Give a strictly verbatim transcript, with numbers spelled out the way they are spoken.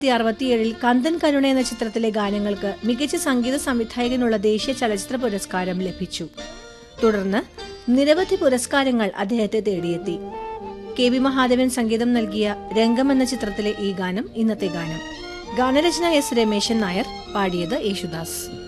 അറുപത്തിയേഴിൽ കന്തൻ കരുണ എന്ന ചിത്രത്തിലെ ഗാനങ്ങൾക്ക് മികച്ച സംഗീത സംവിധായകനുള്ള ദേശീയ ചലച്ചിത്ര പുരസ്കാരം ലഭിച്ചു. തുടർന്ന് നിരവധി പുരസ്കാരങ്ങൾ അദ്ദേഹത്തെ തേടിയെത്തി. കെ വി മഹാദേവൻ സംഗീതം നൽകിയ രംഗം എന്ന ചിത്രത്തിലെ ഈ ഗാനം ഇന്നത്തെ ഗാനം. ഗാനരചന എസ് രമേശൻ നായർ, പാടിയത് യേശുദാസ്.